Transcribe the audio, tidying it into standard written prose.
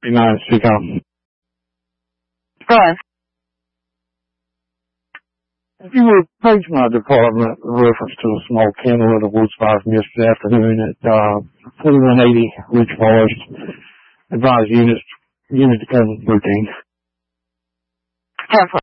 39 Seacom. Fine. If you would page my department reference to a small kennel at a woods fire from yesterday afternoon at 4180 Ridge Forest. Advise unit to come routine. Careful.